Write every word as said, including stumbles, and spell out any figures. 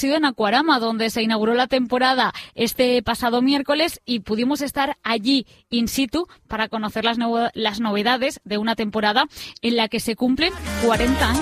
sido en Aquarama, donde se inauguró la temporada este pasado miércoles y pudimos estar allí in situ para conocer las, no- las novedades de una temporada en la que se cumplen cuarenta años.